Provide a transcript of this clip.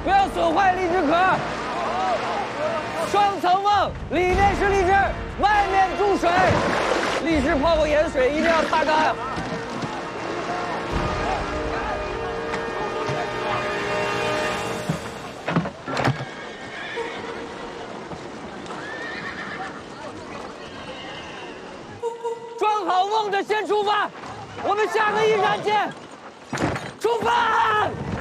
不要损坏荔枝壳。双层瓮，里面是荔枝，外面注水。荔枝泡过盐水，一定要擦干。装好瓮的先出发，我们下个驿站见。出发！